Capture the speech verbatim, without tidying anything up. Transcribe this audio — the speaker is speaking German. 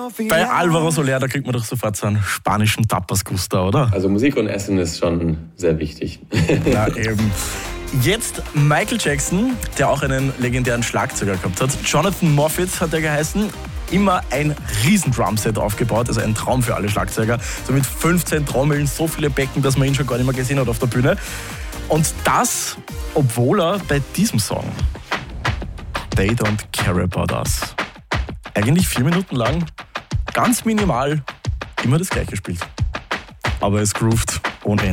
Bei Alvaro Soler, da kriegt man doch sofort so einen spanischen Tapas-Guster, oder? Also Musik und Essen ist schon sehr wichtig. Ja, eben. Jetzt Michael Jackson, der auch einen legendären Schlagzeuger gehabt hat. Jonathan Moffett hat er geheißen. Immer ein riesen Drumset aufgebaut, also ein Traum für alle Schlagzeuger. So mit fünfzehn Trommeln, so viele Becken, dass man ihn schon gar nicht mehr gesehen hat auf der Bühne. Und das, obwohl er bei diesem Song They Don't Care About Us eigentlich vier Minuten lang ganz minimal immer das Gleiche spielt. Aber es groovt ohne Ende.